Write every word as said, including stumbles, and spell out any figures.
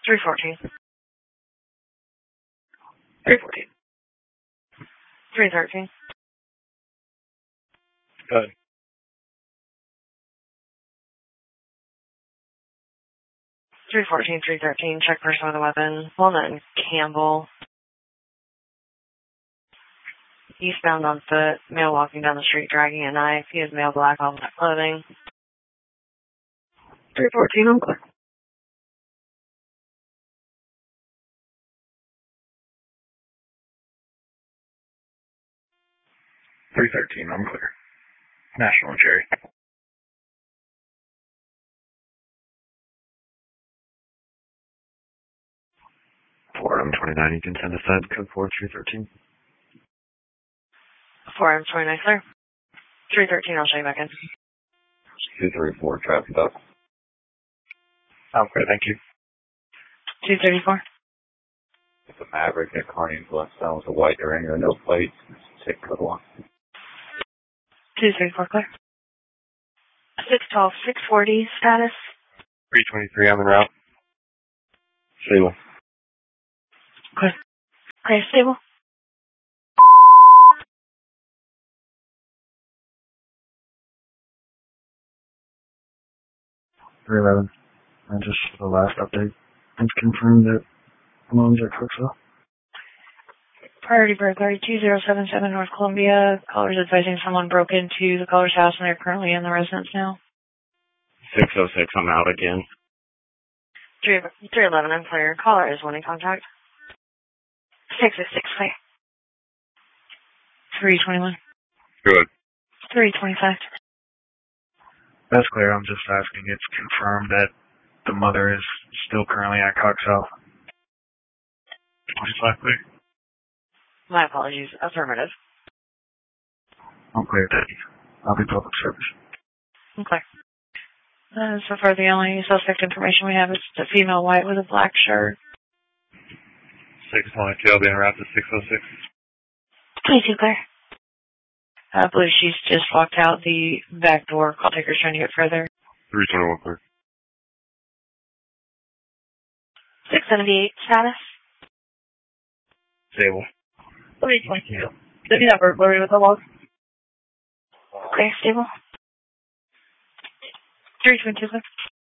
three fourteen. three fourteen. three thirteen. Good. three fourteen, three thirteen. Check person with a weapon. Walnut Campbell. Eastbound on foot. Male walking down the street dragging a knife. He has male black all black clothing. three fourteen, I'm clear. three thirteen, I'm clear. National and Cherry. four M twenty-nine, you can send us that code four three thirteen. four M twenty-nine, clear. three thirteen, I'll show you back in. two three four, traffic up. I'm clear, thank you. two thirty-four. It's a Maverick at Carney Plus. That was a white Durango, no plates. Take code one. two thirty-four, clear. six twelve, six forty, status. three twenty-three, I'm en route. Stable. Clear. Clear, stable. three eleven. And just for the last update, it's confirmed that Malone's at Crooksville. Priority burglary two zero seven seven North Columbia. Callers advising someone broke into the caller's house and they're currently in the residence now. six oh six, I'm out again. three eleven, I'm clear. Caller is wanting contact. six oh six, clear. three twenty-one. Good. three twenty-five. That's clear. I'm just asking. It's confirmed that the mother is still currently at Coxell. twenty-five, clear. My apologies. Affirmative. I'm clear, thank you. I'll be public service. I'm clear. Uh, so far, the only suspect information we have is the female white with a black shirt. six twenty-two, I'll be en route to six oh six. twenty-two, clear. I believe she's just walked out the back door. Call taker's trying to get further. three twenty-one, clear. six seventy-eight, status. Stable. three twenty-two. Did you have burglary with the log? Clear, stable. three twenty-two, clear.